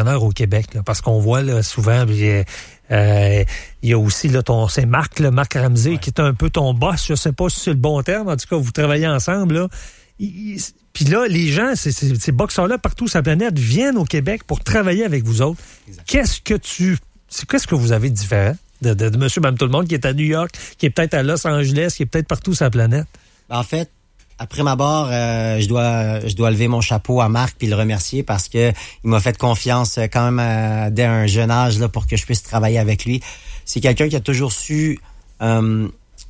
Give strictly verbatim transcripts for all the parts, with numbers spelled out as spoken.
entraîneurs au Québec, là, parce qu'on voit là, souvent, il euh, y a aussi là, ton, c'est Marc, là, Marc Ramsey, ouais. qui est un peu ton boss, je sais pas si c'est le bon terme, en tout cas, vous travaillez ensemble, là. Puis là, les gens, ces, ces, ces boxeurs-là, partout sur la planète, viennent au Québec pour travailler avec vous autres. Exactement. Qu'est-ce que tu... C'est, qu'est-ce que vous avez de différent de, de, de monsieur, même tout le monde, qui est à New York, qui est peut-être à Los Angeles, qui est peut-être partout sur la planète? En fait, après ma barre, euh, je dois je dois lever mon chapeau à Marc puis le remercier parce que il m'a fait confiance quand même euh, dès un jeune âge là pour que je puisse travailler avec lui. C'est quelqu'un qui a toujours su euh,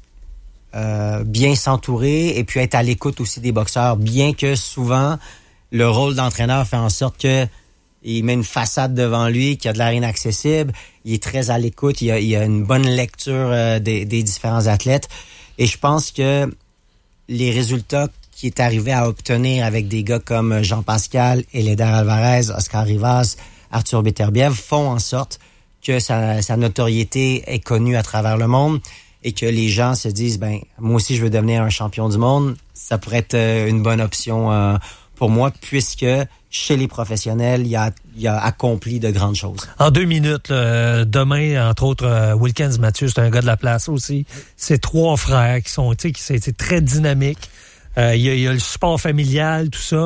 euh, bien s'entourer et puis être à l'écoute aussi des boxeurs, bien que souvent le rôle d'entraîneur fait en sorte que il met une façade devant lui qui a de l'air inaccessible. Il est très à l'écoute, il a, il a une bonne lecture euh, des, des différents athlètes et je pense que les résultats qu'il est arrivé à obtenir avec des gars comme Jean-Pascal, Eléder Alvarez, Oscar Rivas, Arthur Beterbiev font en sorte que sa, sa notoriété est connue à travers le monde et que les gens se disent, ben moi aussi je veux devenir un champion du monde. Ça pourrait être une bonne option euh, pour moi puisque chez les professionnels, il a, il a accompli de grandes choses. En deux minutes, là, demain, entre autres, euh, Wilkins Mathieu, c'est un gars de la place aussi. C'est trois frères qui sont, tu sais, qui c'est, c'est très dynamique. Euh, il y a, il y a le support familial, tout ça.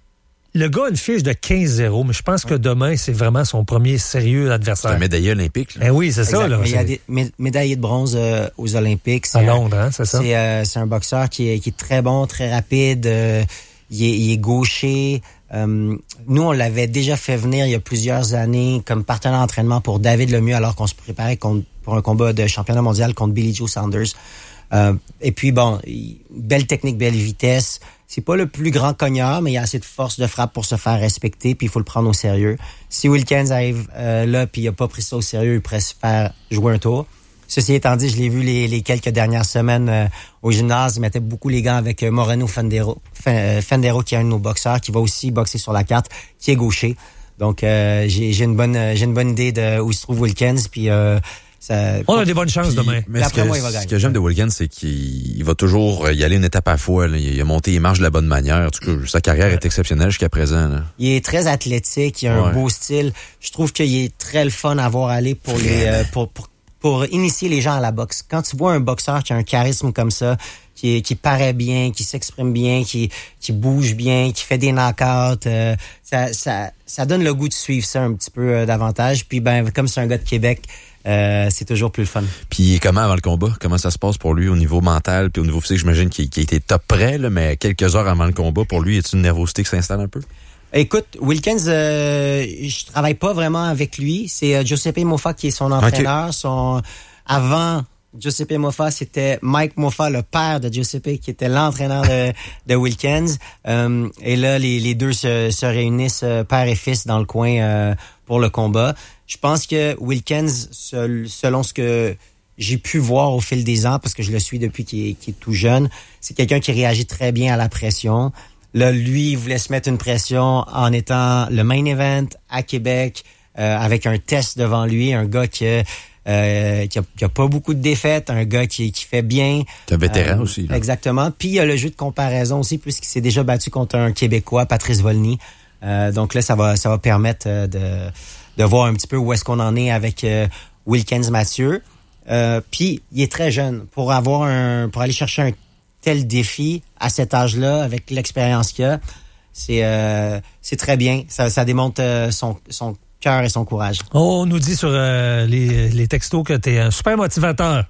Le gars a une fiche de quinze zéro, mais je pense que demain, c'est vraiment son premier sérieux adversaire. C'est un médaillé olympique. Là. Eh oui, c'est exact. ça. Là, mais c'est... il y a des mé- médaillés de bronze euh, aux Olympiques. C'est à Londres, hein, c'est ça? C'est, euh, c'est un boxeur qui est, qui est très bon, très rapide. Euh, il, est, il est gaucher. Euh, nous, on l'avait déjà fait venir il y a plusieurs années comme partenaire d'entraînement pour David Lemieux alors qu'on se préparait contre, pour un combat de championnat mondial contre Billy Joe Saunders. Euh, et puis, bon, belle technique, belle vitesse. C'est pas le plus grand cogneur, mais il y a assez de force de frappe pour se faire respecter, puis il faut le prendre au sérieux. Si Wilkins arrive euh, là puis il a pas pris ça au sérieux, il pourrait se faire jouer un tour. Ceci étant dit, je l'ai vu les, les quelques dernières semaines euh, au gymnase. Il mettait beaucoup les gants avec euh, Moreno Fendero, Fendero, qui est un de nos boxeurs, qui va aussi boxer sur la carte, qui est gaucher. Donc, euh, j'ai, j'ai une bonne j'ai une bonne idée de où se trouve Wilkins. Puis, euh, ça, on a des bonnes chances puis, demain. Mais ce que, moi, il va gagner. Ce que j'aime de Wilkins, c'est qu'il il va toujours y aller une étape à la fois. Là. Il a monté les marches de la bonne manière. En tout cas, sa carrière est exceptionnelle jusqu'à présent. Là. Il est très athlétique, il a un ouais. beau style. Je trouve qu'il est très le fun à voir aller pour les euh, pour, pour pour initier les gens à la boxe. Quand tu vois un boxeur qui a un charisme comme ça, qui qui paraît bien, qui s'exprime bien, qui qui bouge bien, qui fait des knockouts, euh, ça ça ça donne le goût de suivre ça un petit peu euh, davantage. Puis ben comme c'est un gars de Québec, euh, c'est toujours plus le fun. Puis comment avant le combat, comment ça se passe pour lui au niveau mental puis au niveau physique, j'imagine qu'il, qu'il était top prêt là, mais quelques heures avant le combat, pour lui, est-ce une nervosité qui s'installe un peu? Écoute, Wilkins, euh, je travaille pas vraiment avec lui. C'est euh, Giuseppe Mofa qui est son entraîneur. Okay. Son avant Giuseppe Mofa, c'était Mike Mofa, le père de Giuseppe, qui était l'entraîneur de, de Wilkins. Euh, et là, les, les deux se, se réunissent, euh, père et fils, dans le coin euh, pour le combat. Je pense que Wilkins, selon ce que j'ai pu voir au fil des ans, parce que je le suis depuis qu'il est, qu'il est tout jeune, c'est quelqu'un qui réagit très bien à la pression. Là, lui, il voulait se mettre une pression en étant le main event à Québec, euh, avec un test devant lui, un gars qui a, euh, qui a, qui a pas beaucoup de défaites, un gars qui, qui fait bien. C'est un vétéran euh, aussi. Là. Exactement. Puis il y a le jeu de comparaison aussi, puisqu'il s'est déjà battu contre un Québécois, Patrice Volny. Euh, donc là, ça va, ça va permettre euh, de, de voir un petit peu où est-ce qu'on en est avec euh, Wilkins Mathieu. Euh, puis il est très jeune pour avoir un, pour aller chercher un tel défi à cet âge-là, avec l'expérience qu'il a, c'est euh, c'est très bien. Ça, ça démontre euh, son son cœur et son courage. On nous dit sur euh, les, les textos que tu es un super motivateur.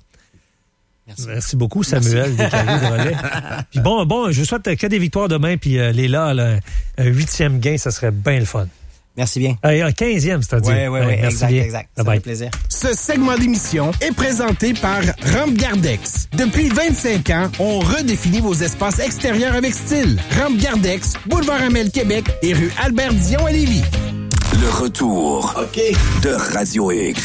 Merci, Merci beaucoup, Samuel Descaries. Puis bon, bon, je vous souhaite que des victoires demain, puis euh, Léla, là, un huitième gain, ça serait bien le fun. Merci bien. Euh, un quinzième, c'est-à-dire. Oui, oui, oui, exact, bien. exact. Ça fait plaisir. Ce segment d'émission est présenté par Rampe Gardex. Depuis vingt-cinq ans, on redéfinit vos espaces extérieurs avec style. Rampe Gardex, boulevard Amel, Québec et rue Albert-Dion à Lévis. Le retour okay. de Radio X.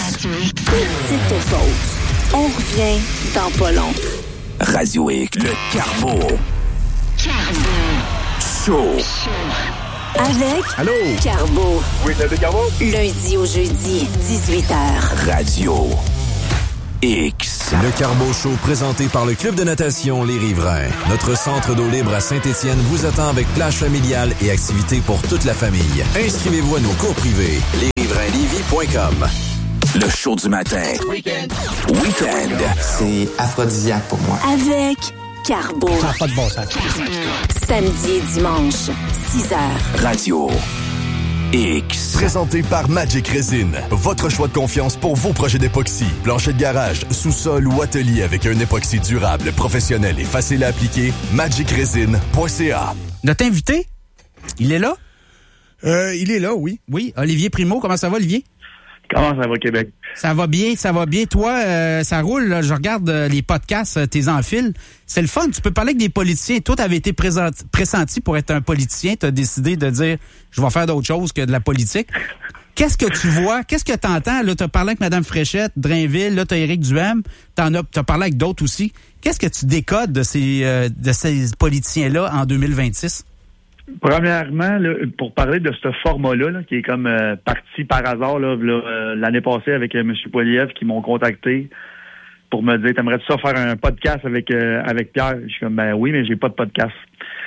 Petite pause. On revient dans pas long. Radio X, le Carbo. Carbo. Show. Show. Avec Allô? Carbo. Oui, c'est Carbo. Lundi au jeudi, dix-huit heures. Radio X. Le Carbo Show présenté par le Club de natation Les Riverains. Notre centre d'eau libre à Saint-Étienne vous attend avec plage familiale et activités pour toute la famille. Inscrivez-vous à nos cours privés. Les riverains lévis point com. Le show du matin. Week-end. Week-end. C'est aphrodisiaque pour moi. Avec Carbo. Ça n'a pas de bon sens. Samedi et dimanche, six heures. Radio X. Présenté par Magic Resin. Votre choix de confiance pour vos projets d'époxy. Plancher de garage, sous-sol ou atelier avec un époxy durable, professionnel et facile à appliquer. magic resin point c a. Notre invité, il est là? Euh, il est là, oui. Oui, Olivier Primo. Comment ça va, Olivier? Comment ça va, Québec? Ça va bien, ça va bien. Toi, euh, ça roule. Là. Je regarde euh, les podcasts, euh, tes enfiles. C'est le fun. Tu peux parler avec des politiciens. Toi, tu avais été présent, pressenti pour être un politicien. Tu as décidé de dire, je vais faire d'autre chose que de la politique. Qu'est-ce que tu vois? Qu'est-ce que tu entends? Là, tu as parlé avec Mme Fréchette, Drainville. Là, tu as Éric Duhaime. Tu as parlé avec d'autres aussi. Qu'est-ce que tu décodes de ces, euh, de ces politiciens-là en deux mille vingt-six? Premièrement, là, pour parler de ce format-là, là, qui est comme euh, parti par hasard là, là, euh, l'année passée avec euh, M. Poiliev qui m'ont contacté pour me dire, t'aimerais-tu ça faire un podcast avec euh, avec Pierre? Je suis comme, ben oui, mais j'ai pas de podcast.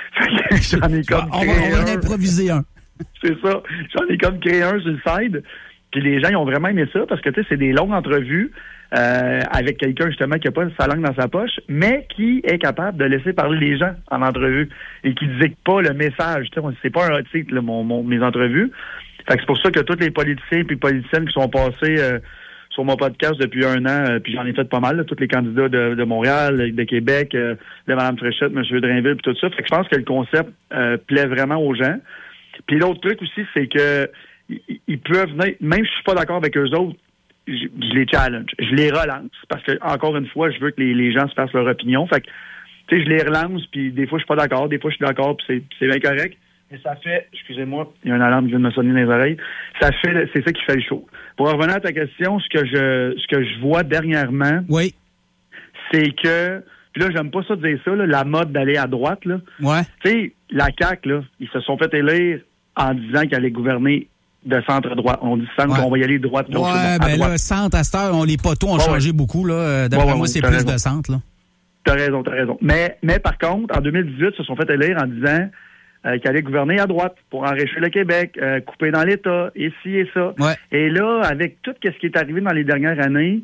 J'en ai comme on, va, on va en improviser un. C'est ça. J'en ai comme créé un sur le side. Puis les gens, ils ont vraiment aimé ça parce que, tu sais, c'est des longues entrevues euh, avec quelqu'un, justement, qui n'a pas sa langue dans sa poche, mais qui est capable de laisser parler les gens en entrevue et qui ne dicte pas le message. Tu sais, c'est pas un titre, là, mon, mon, mes entrevues. Fait que c'est pour ça que tous les politiciens et politiciennes qui sont passés euh, sur mon podcast depuis un an, euh, puis j'en ai fait pas mal, là, tous les candidats de, de Montréal, de Québec, euh, de Mme Fréchette, M. Drainville, puis tout ça. Fait que je pense que le concept euh, plaît vraiment aux gens. Puis l'autre truc aussi, c'est que ils peuvent venir, même si je suis pas d'accord avec eux autres, je, je les challenge, je les relance, parce que, encore une fois, je veux que les, les gens se fassent leur opinion. Fait que, tu sais, je les relance, puis des fois, je suis pas d'accord, des fois, je suis d'accord, puis c'est, c'est bien correct. Mais ça fait, excusez-moi, il y a une alarme qui vient de me sonner dans les oreilles, ça fait, c'est ça qui fait le show. Pour revenir à ta question, ce que je, ce que je vois dernièrement, oui, c'est que, puis là, j'aime pas ça de dire ça, là, la mode d'aller à droite, là. Ouais. Tu sais, la C A Q, là, ils se sont fait élire en disant qu'elle allait gouverner de centre-droit. On dit centre, ouais. On va y aller droite. Ouais, à ben droite. Là, centre, à cette heure, on, les poteaux ont ouais, changé ouais. beaucoup, là. D'après ouais, moi, ouais, c'est plus raison. De centre, là. T'as raison, t'as raison. Mais, mais par contre, en deux mille dix-huit, ils se sont fait élire en disant euh, qu'elle allait gouverner à droite pour enrichir le Québec, euh, couper dans l'État, et ci et ça. Ouais. Et là, avec tout ce qui est arrivé dans les dernières années,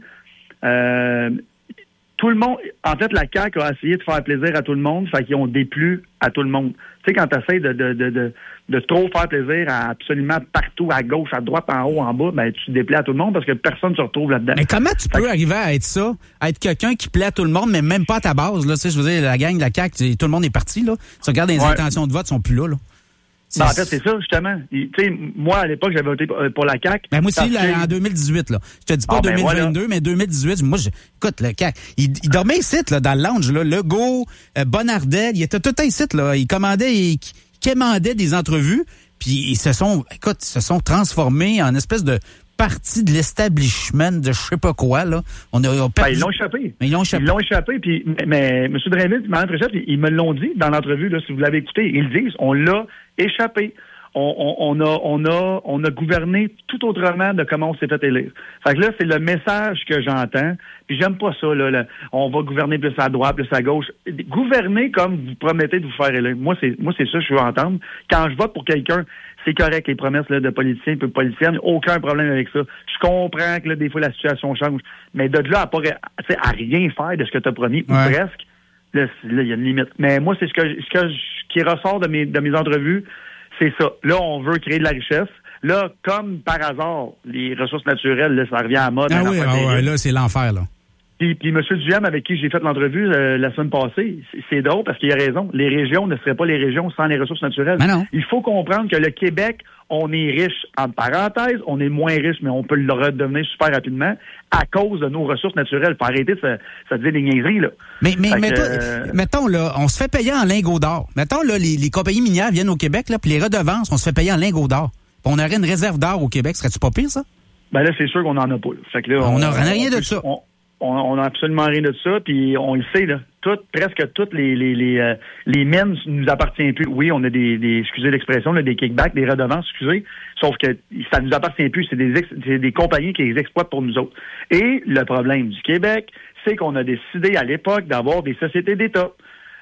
euh, tout le monde, en fait, la C A Q a essayé de faire plaisir à tout le monde, fait qu'ils ont déplu à tout le monde. Tu sais, quand tu essaies de, de, de, de, de trop faire plaisir à absolument partout, à gauche, à droite, en haut, en bas, ben tu déplais à tout le monde parce que personne ne se retrouve là-dedans. Mais comment tu fait peux que... arriver à être ça, à être quelqu'un qui plaît à tout le monde, mais même pas à ta base, là? Tu sais, je veux dire, la gang, la C A Q, tout le monde est parti, là. Tu regardes les ouais. intentions de vote, sont plus là, là. Ben, en fait, c'est ça, justement. Tu sais, moi, à l'époque, j'avais voté pour la C A Q. Ben, moi aussi, là, que... en deux mille dix-huit, là. Je te dis pas ah, deux mille vingt-deux, ben, voilà. Mais deux mille dix-huit, moi, je... écoute, le C A Q, il, il dormait ici, là, dans le lounge, là. Legault, euh, Bonnardel, il était tout un ici, là. Il commandait, il quémandait des entrevues, puis ils se sont, écoute, ils se sont transformés en espèce de partie de l'establishment de je sais pas quoi, là. On a, on a perdu... ben, ils l'ont échappé. Mais ils l'ont échappé. Ils l'ont échappé, puis, mais, mais M. Drainville et Mme Fréchette, ils, ils me l'ont dit dans l'entrevue, là, si vous l'avez écouté. Ils le disent, on l'a échappé. On, on, on, a, on, a, on a gouverné tout autrement de comment on s'est fait élire. Fait que là, c'est le message que j'entends. Puis j'aime pas ça, là. là on va gouverner plus à droite, plus à gauche. Gouverner comme vous promettez de vous faire élire. Moi, c'est moi c'est ça que je veux entendre. Quand je vote pour quelqu'un, c'est correct, les promesses là, de politiciens et de politiciennes. Aucun problème avec ça. Je comprends que là, des fois, la situation change. Mais de là à, pas, à rien faire de ce que tu as promis, ouais. ou presque, là, il y a une limite. Mais moi, c'est ce que, ce que je, qui ressort de mes, de mes entrevues. C'est ça. Là, on veut créer de la richesse. Là, comme par hasard, les ressources naturelles, là, ça revient à mode. Ah oui, ah ouais, là, c'est l'enfer, là. Puis, puis M. Duhaime, avec qui j'ai fait l'entrevue euh, la semaine passée, c'est, c'est drôle parce qu'il a raison. Les régions ne seraient pas les régions sans les ressources naturelles. Mais non. Il faut comprendre que le Québec, on est riche, entre parenthèses, on est moins riche, mais on peut le redevenir super rapidement à cause de nos ressources naturelles. Faut arrêter de se dire des niaiseries, là. Mais, mais, mais que, toi, euh... mettons, là, on se fait payer en lingots d'or. Mettons, là, les, les compagnies minières viennent au Québec, là, puis les redevances, on se fait payer en lingots d'or. Puis on aurait une réserve d'or au Québec. Serait-tu pas pire, ça? Ben là, c'est sûr qu'on n'en a pas. Là. Fait que là, on n'a rien on, de ça. On, on n'a absolument rien de ça, puis on le sait, là. Tout, presque toutes les les les, euh, les mines nous appartiennent plus. Oui, on a des, des excusez l'expression, là, des kickbacks, des redevances, excusez, sauf que ça nous appartient plus. C'est des ex, c'est des compagnies qui les exploitent pour nous autres. Et le problème du Québec, c'est qu'on a décidé à l'époque d'avoir des sociétés d'État.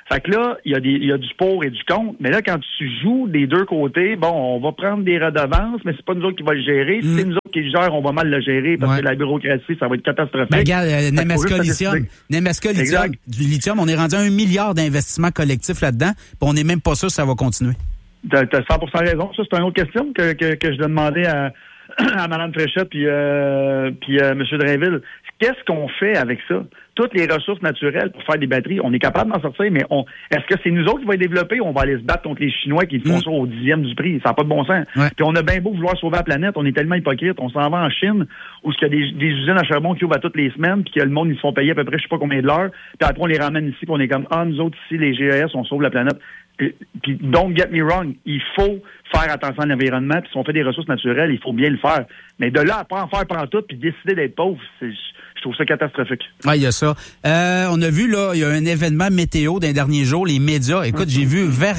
Fait que là, il y a des, il y a du pour et du contre. Mais là, quand tu joues des deux côtés, bon, on va prendre des redevances, mais c'est pas nous autres qui va le gérer. Si mm. c'est nous autres qui le gèrent, on va mal le gérer parce ouais. que la bureaucratie, ça va être catastrophique. Ben, regarde, euh, Nemesca Lithium, Nemesca Lithium, du lithium, on est rendu à un milliard d'investissements collectifs là-dedans, puis on n'est même pas sûr que ça va continuer. T'as, t'as cent pour cent raison. Ça, c'est une autre question que, que, que je dois demander à, à Mme Fréchette puis, euh, puis euh, M. Drainville. Qu'est-ce qu'on fait avec ça? Toutes les ressources naturelles pour faire des batteries, on est capable d'en sortir, mais on est-ce que c'est nous autres qui va les développer ou on va aller se battre contre les Chinois qui font mmh. ça au dixième du prix? Ça n'a pas de bon sens. Ouais. Puis on a bien beau vouloir sauver la planète, on est tellement hypocrite. On s'en va en Chine où il y a des, des usines à charbon qui ouvrent à toutes les semaines puis que le monde, ils se font payer à peu près je sais pas combien de l'heure. Puis après, on les ramène ici puis on est comme, ah, nous autres ici, les G E S, on sauve la planète. Puis, don't get me wrong, il faut faire attention à l'environnement, puis si on fait des ressources naturelles, il faut bien le faire. Mais de là à pas en faire par tout, puis décider d'être pauvre, c'est, je trouve ça catastrophique. Oui, il y a ça. Euh, on a vu, là, il y a un événement météo d'un dernier jour, les médias. Écoute, j'ai vu ver,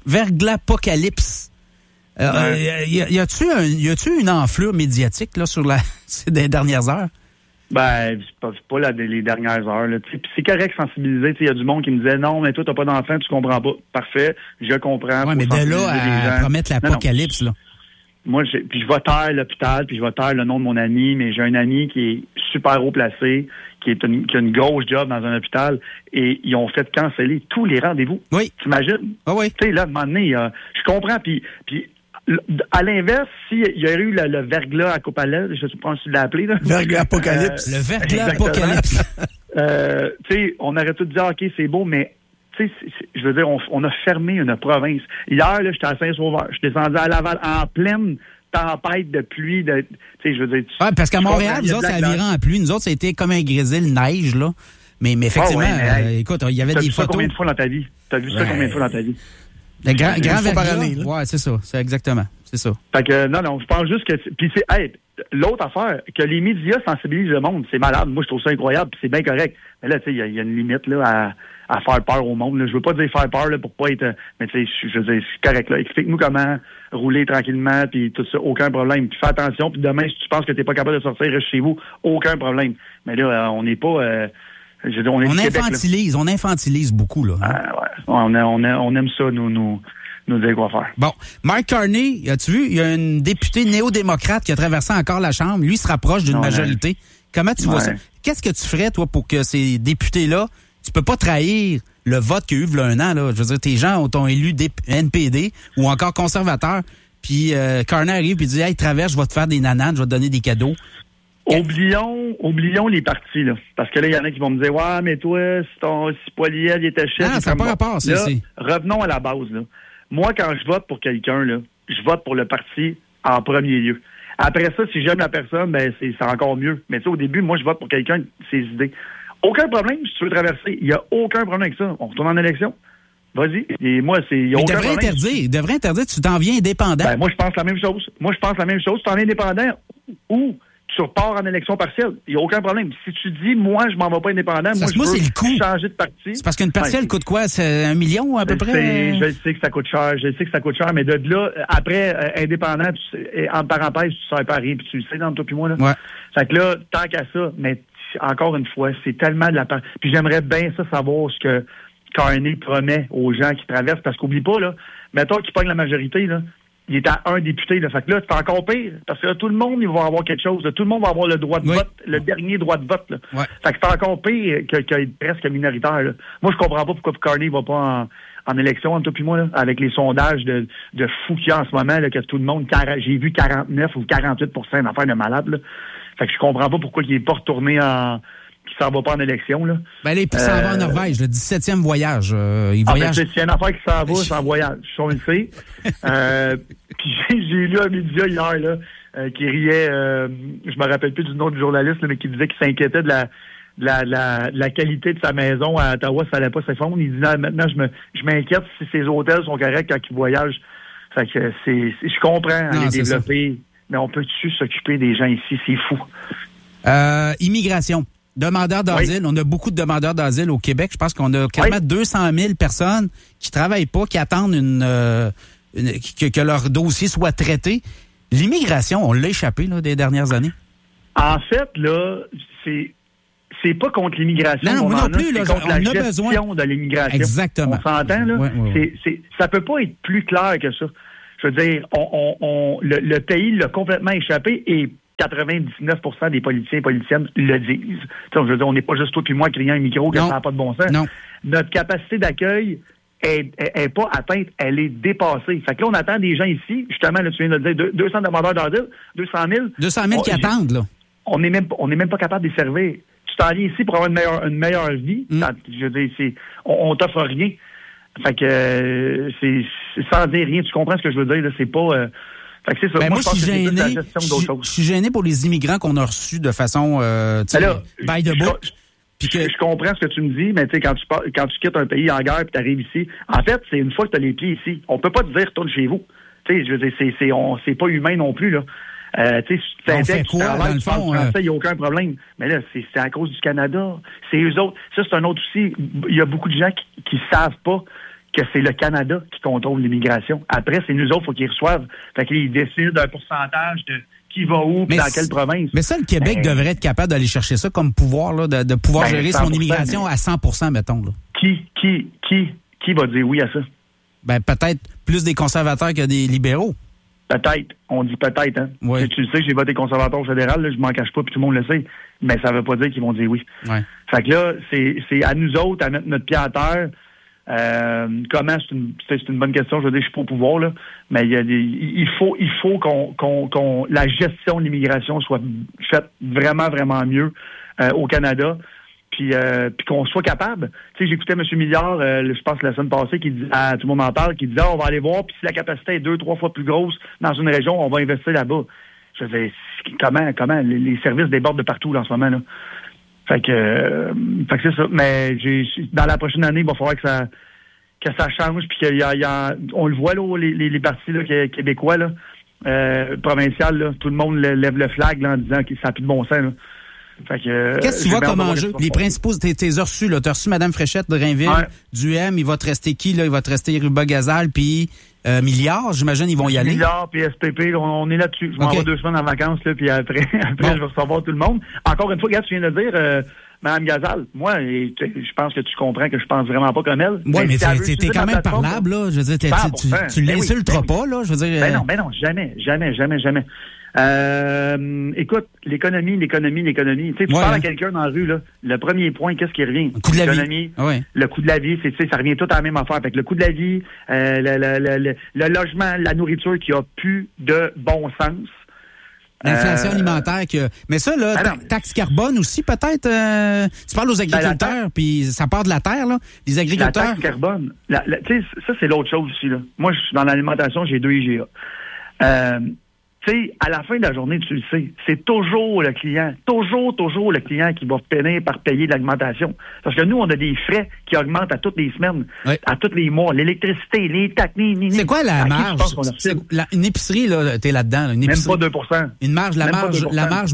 verglapocalypse. Euh, ouais. y, a, y a-tu un, y a-tu une enflure médiatique, là, sur la, des dernières heures? Ben, c'est pas, c'est pas là, les dernières heures. Là. Puis c'est correct sensibiliser. Il y a du monde qui me disait non, mais toi, t'as pas d'enfant, tu comprends pas. Parfait, je comprends. Oui, mais de là à promettre l'apocalypse, non, non. là. Moi, j'ai, puis je vais taire l'hôpital, puis je vais taire le nom de mon ami, mais j'ai un ami qui est super haut placé, qui, est une, qui a une grosse job dans un hôpital, et ils ont fait canceller tous les rendez-vous. Oui. T'imagines? Ah oui. Tu sais, là, à un moment donné, euh, je comprends, puis... puis à l'inverse, s'il y a eu le, le verglas apocalypse, je sais pas si tu l'as appelé, là. Verglas apocalypse. Euh, le verglas apocalypse. euh, tu sais, on aurait tout dit, OK, c'est beau, mais, tu sais, je veux dire, on, on a fermé une province. Hier, là, j'étais à Saint-Sauveur. Je suis descendu à Laval en pleine tempête de pluie. De, tu sais, je veux dire. Ouais, parce qu'à Montréal, nous autres, ça virant en pluie. Nous autres, ça a été comme un grésil neige, là. Mais, mais effectivement, oh, ouais, mais, euh, écoute, il y avait des vu photos. Ça combien de fois dans ta vie? T'as vu ouais. ça combien de fois dans ta vie? Le grand, grand verglas. Ouais, c'est ça. C'est exactement. C'est ça. Fait que, non, non, je pense juste que, puis c'est, hey, l'autre affaire, que les médias sensibilisent le monde, c'est malade. Moi, je trouve ça incroyable, puis c'est bien correct. Mais là, tu sais, il y, y a une limite, là, à, à faire peur au monde, là. Je veux pas dire faire peur, là, pour pas être, mais tu sais, je veux dire, c'est correct, là. Explique-nous comment rouler tranquillement, puis tout ça, aucun problème. Puis fais attention, puis demain, si tu penses que t'es pas capable de sortir, reste chez vous, aucun problème. Mais là, on n'est pas, euh, je veux dire, on est on Québec, infantilise, là. on infantilise beaucoup, là. Hein? Ah, ouais. On, a, on, a, on aime ça, nous, nous. nous dire quoi faire. Bon. Mark Carney, as-tu vu, il y a une députée néo-démocrate qui a traversé encore la Chambre. Lui, il se rapproche d'une non, majorité. Ouais. Comment tu ouais. vois ça? Qu'est-ce que tu ferais, toi, pour que ces députés-là, tu peux pas trahir le vote qu'il y a eu il y a un an, là. Je veux dire, tes gens t'ont élu N P D ou encore conservateur, puis euh, Carney arrive et dit, hey, traverse, je vais te faire des nananes, je vais te donner des cadeaux. Oublions, oublions les partis, là. Parce que là, il y en a qui vont me dire, ouais, mais toi, si ton, si Poilievre était chef. Ah, ça n'a pas rapport, ça, c'est. Revenons à la base, là. Moi, quand je vote pour quelqu'un, là, je vote pour le parti en premier lieu. Après ça, si j'aime la personne, ben c'est, c'est encore mieux. Mais tu sais, au début, moi, je vote pour quelqu'un, ses idées. Aucun problème si tu veux traverser. Il n'y a aucun problème avec ça. On retourne en élection. Vas-y. Et moi, c'est. Y a Mais aucun devrait problème. interdire. Il devrait interdire. Tu t'en viens indépendant. Ben, moi, je pense la même chose. Moi, je pense la même chose. Tu t'en viens indépendant ou tu repars en élection partielle. Il n'y a aucun problème. Si tu dis, moi, je m'en vais pas indépendant, moi, je moi, veux c'est le coût. changer de parti. C'est parce qu'une partielle ouais, coûte quoi? C'est un million à peu je près? Sais, je sais que ça coûte cher. Je sais que ça coûte cher. Mais de là, après, euh, indépendant, tu sais, en parenthèse, tu sers Paris, puis tu le sais dans toi puis moi, là. Ouais. Fait que là, tant qu'à ça, mais encore une fois, c'est tellement de la part. Puis j'aimerais bien ça savoir ce que Carney promet aux gens qui traversent, parce qu'oublie pas, là, mettons qu'il pogne la majorité, là, il est à un député, là. Fait que là, c'est encore pire, parce que là, tout le monde, il va avoir quelque chose, là. Tout le monde va avoir le droit de oui. vote, le dernier droit de vote, là. Ouais. Fait que c'est encore pire que, que presque minoritaire, là. Moi, je comprends pas pourquoi Carney va pas en, en élection, entre toi puis moi, là, avec les sondages de, de fous qu'il y a en ce moment, là, que tout le monde, j'ai vu quarante-neuf ou quarante-huit pour cent d'affaires de malades, là. Fait que je comprends pas pourquoi il est pas retourné en... qu'il s'en va pas en élection, là. Ben, là, il s'en euh... va en Norvège, le dix-septième voyage. Euh, il voyage... Ah, ben, c'est une affaire qui s'en va, c'est en voyage. On le sait. euh, puis j'ai, j'ai lu un média hier, là, euh, qui riait, euh, je me rappelle plus du nom du journaliste, là, mais qui disait qu'il s'inquiétait de la, de la, de la, de la qualité de sa maison à Ottawa, ça allait pas s'effondrer. Il dit, non, maintenant, je me, je m'inquiète si ses hôtels sont corrects quand il voyage. Fait que c'est, c'est je comprends non, les développer. Ça. Mais on peut-tu s'occuper des gens ici? C'est fou. Euh, immigration. Demandeurs d'asile. Oui. On a beaucoup de demandeurs d'asile au Québec. Je pense qu'on a quasiment oui. deux cent mille personnes qui travaillent pas, qui attendent une, euh, une que, que leur dossier soit traité. L'immigration, on l'a échappé là, des dernières années. En fait, là, c'est c'est pas contre l'immigration. Non, non, moi non plus, là, c'est contre on la a gestion besoin de l'immigration. Exactement. On s'entend, là? Ouais, ouais, ouais. C'est, c'est, ça peut pas être plus clair que ça. Je veux dire, on, on, on, le, le pays l'a complètement échappé et quatre-vingt-dix-neuf pour cent des politiciens et politiciennes le disent. T'sais, je veux dire, on n'est pas juste toi et moi criant un micro que non. ça n'a pas de bon sens. Non. Notre capacité d'accueil est, est, est pas atteinte, elle est dépassée. Fait que là, on attend des gens ici, justement, là, tu viens de le dire, deux cents demandeurs d'asile, deux cent mille. deux cent mille qui attendent, là. On n'est même, on n'est même pas capable de les servir. Tu t'en viens ici pour avoir une meilleure, une meilleure vie. Mm. Je veux dire, c'est, on, on t'offre rien. Fait que euh, c'est, c'est sans dire rien. Tu comprends ce que je veux dire, là? C'est pas... Euh, fait que c'est ça. Ben moi, moi, je suis gêné. Je suis gêné pour les immigrants qu'on a reçus de façon euh, là, by the book. Je, que... je comprends ce que tu me dis, mais tu sais, quand tu pars, quand tu quittes un pays en guerre et tu arrives ici, en fait, c'est une fois que tu as les pieds ici. On peut pas te dire retourne chez vous. Tu sais, je veux dire, c'est, c'est, on, c'est pas humain non plus, là. Euh, tu sais, si tu t'intègres, tu travailles, tu parles français, il n'y a aucun problème. Mais là, c'est, c'est à cause du Canada. C'est eux autres. Ça, c'est un autre aussi. Il y a beaucoup de gens qui ne savent pas que c'est le Canada qui contrôle l'immigration. Après, c'est nous autres, il faut qu'ils reçoivent. Fait qu'ils décident d'un pourcentage de qui va où, puis dans quelle province. Mais ça, le Québec ben, devrait être capable d'aller chercher ça comme pouvoir, là, de, de pouvoir ben, gérer son immigration à cent pour cent, mettons. Là. Qui, qui, qui, qui va dire oui à ça? Ben, peut-être plus des conservateurs que des libéraux. Peut-être. On dit peut-être, hein. Ouais. Tu le sais, j'ai voté conservateur fédéral, là, je m'en cache pas, puis tout le monde le sait. Mais ça veut pas dire qu'ils vont dire oui. Ouais. Fait que là, c'est, c'est à nous autres, à mettre notre pied à terre. Euh, comment, c'est une, c'est une bonne question, je veux dire, je suis pas au pouvoir, là. Mais il y a des, il faut, il faut qu'on, qu'on, qu'on, la gestion de l'immigration soit faite vraiment, vraiment mieux, euh, au Canada. Puis, euh, puis qu'on soit capable. Tu sais, j'écoutais M. Milliard, euh, je pense la semaine passée, qui dit, ah, tout le monde en parle, qui disait, ah, on va aller voir, puis si la capacité est deux, trois fois plus grosse dans une région, on va investir là-bas. Je veux comment, comment, les, les services débordent de partout, là, en ce moment, là. Fait que, euh, fait que c'est ça. Mais j'ai, dans la prochaine année, il va falloir que ça, que ça change, puis qu'il y a, il y a, on le voit, là, les, les, les partis, là, québécois, là, euh, provincial, là, tout le monde lève le flag, là, en disant que ça n'a plus de bon sens, là. Fait que, qu'est-ce que tu vois comme enjeu? Les principaux, t'es, t'es reçus, là. T'as reçu Mme Fréchette de Rainville, ouais. Du M, il va te rester qui, là? Il va te rester Ruba Gazal, puis euh, Milliard, j'imagine, ils vont y aller. Milliard, puis S P P, on, on est là-dessus. Je m'en okay. vais deux semaines en vacances, là, puis après, après bon. Je vais recevoir tout le monde. Encore une fois, regarde, tu viens de le dire, euh, Mme Gazal, moi, et, je pense que tu comprends que je pense vraiment pas comme elle. Oui, mais, mais t'es, t'es quand même parlable, là. Je veux dire, t'es, tu, tu, tu l'insulteras ben oui, pas, là. Je veux dire. Ben non, ben non, jamais, jamais, jamais, jamais. Euh, écoute, l'économie, l'économie, l'économie. Tu sais, tu ouais, parles hein. à quelqu'un dans la rue, là, le premier point, qu'est-ce qui revient? Le coût de la vie. Ah ouais. Le coût de la vie, c'est, tu sais, ça revient tout à la même affaire. Fait que le coût de la vie, euh, le, le, le, le logement, la nourriture qui a plus de bon sens. L'inflation euh, alimentaire que. Mais ça, là, ta- taxe carbone aussi, peut-être. Euh, tu parles aux agriculteurs, ben, puis ça part de la terre, là. Les agriculteurs. La taxe carbone. La, la, tu sais, ça, c'est l'autre chose aussi, là. Moi, je suis dans l'alimentation, j'ai deux I G A. Euh, tu sais, à la fin de la journée, tu le sais, c'est toujours le client, toujours, toujours le client qui va peiner par payer l'augmentation. Parce que nous, on a des frais qui augmentent à toutes les semaines, oui. à tous les mois. L'électricité, les taxes, ni, ni, C'est quoi la marge? C'est la, une épicerie, là, t'es là-dedans. Là, une épicerie. Même pas deux pour cent. Une marge, la marge, la marge